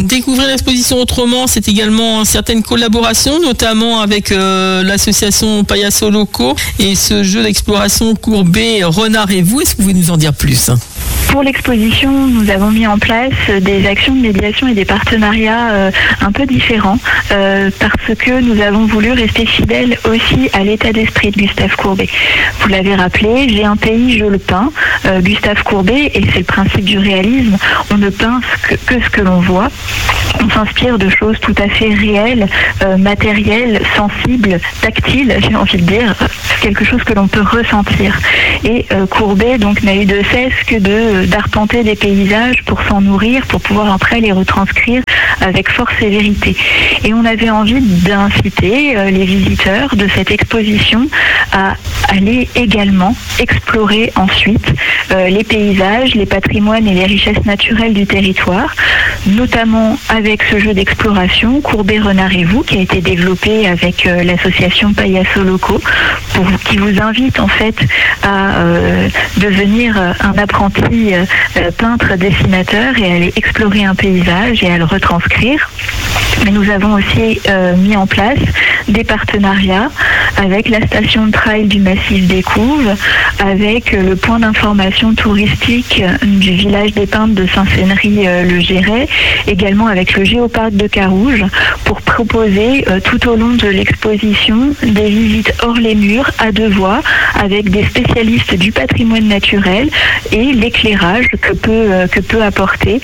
Découvrir l'exposition autrement, c'est également certaines collaborations, notamment avec l'association Payaso Locaux et ce jeu d'exploration Courbet, Renard et vous. Est-ce que vous pouvez nous en dire plus ? Pour l'exposition, nous avons mis en place des actions de médiation et des partenariats un peu différents parce que nous avons voulu rester fidèles aussi à l'état d'esprit de Gustave Courbet. Vous l'avez rappelé, j'ai un pays, je le peins. Gustave Courbet, et c'est le principe du réalisme, on ne peint que ce que l'on voit. On s'inspire de choses tout à fait réelles, matérielles, sensibles, tactiles, j'ai envie de dire, quelque chose que l'on peut ressentir. Et Courbet donc n'a eu de cesse que d'arpenter des paysages pour s'en nourrir, pour pouvoir après les retranscrire avec force et vérité. Et on avait envie d'inciter les visiteurs de cette exposition à aller également explorer ensuite les paysages, les patrimoines et les richesses naturelles du territoire, notamment avec ce jeu d'exploration Courbet, Renard et vous, qui a été développé avec l'association Payaso Locaux, qui vous invite en fait à devenir un apprenti peintre dessinateur et à aller explorer un paysage et à le retranscrire. Mais nous avons aussi mis en place des partenariats avec la station de trail du Massif des Couves, avec le point d'information touristique du village des Peintres de Saint-Sénéry-le-Géret, également avec le Géoparc de Carouge, pour proposer tout au long de l'exposition des visites hors les murs à deux voies, avec des spécialistes du patrimoine naturel et l'éclairage que peut apporter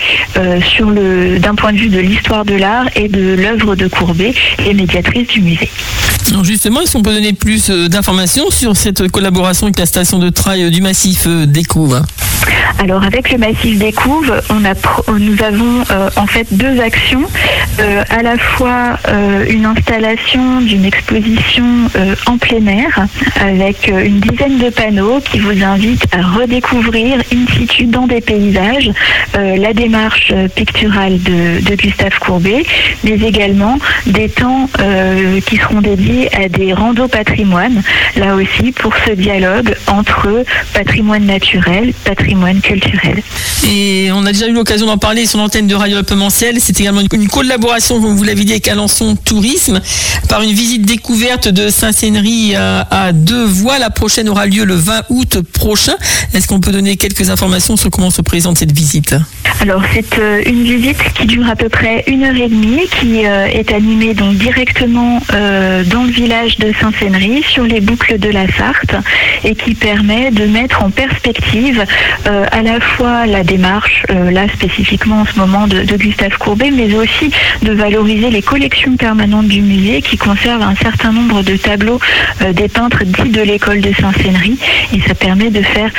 d'un point de vue de l'histoire de l'art et de l'œuvre de Courbet, les médiatrices du musée. Alors justement, est-ce qu'on peut donner plus d'informations sur cette collaboration avec la station de trail du Massif des Couves ? Alors avec le Massif des Couves, nous avons en fait deux actions, à la fois une installation d'une exposition en plein air avec une dizaine de panneaux qui vous invitent à redécouvrir in situ dans des paysages la démarche picturale de Gustave Courbet, mais également des temps qui seront dédiés à des randos patrimoine, là aussi pour ce dialogue entre patrimoine naturel, patrimoine culturel. Et on a déjà eu l'occasion d'en parler sur l'antenne de Radio Alpes-Manciel. C'est également une collaboration, comme vous l'avez dit, avec Alençon Tourisme, par une visite découverte de Saint-Sénéry à deux voies. La prochaine aura lieu le 20 août prochain. Est-ce qu'on peut donner quelques informations sur comment se présente cette visite ? Alors c'est une visite qui dure à peu près 1h30, qui est animée donc directement dans le village de Saint-Sénéry, sur les boucles de la Sarthe, et qui permet de mettre en perspective à la fois la démarche, là spécifiquement en ce moment de Gustave Courbet, mais aussi de valoriser les collections permanentes du musée qui conservent un certain nombre de tableaux des peintres dits de l'école de Saint-Sénéry, et ça permet de faire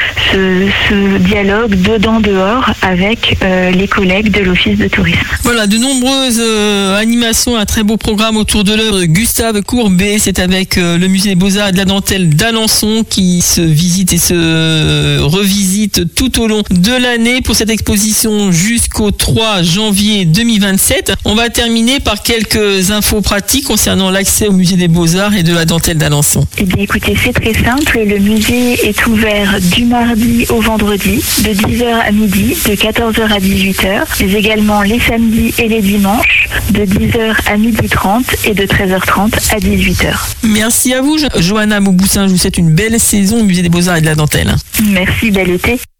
ce dialogue dedans-dehors avec les collègues de l'Office de tourisme. Voilà, de nombreuses animations, un très beau programme autour de l'œuvre de Gustave Courbet. C'est avec le musée des Beaux-Arts et de la Dentelle d'Alençon qui se visite et se revisite tout au long de l'année pour cette exposition jusqu'au 3 janvier 2027. On va terminer par quelques infos pratiques concernant l'accès au musée des Beaux-Arts et de la Dentelle d'Alençon. Eh bien écoutez, c'est très simple. Le musée est ouvert du mardi au vendredi, de 10h à midi, de 14h à 18h, mais également les samedis et les dimanches, de 10h à 12h30 et de 13h30 à 18h. Merci à vous, Johanna Mauboussin. Je vous souhaite une belle saison au musée des Beaux-Arts et de la Dentelle. Merci, bel été.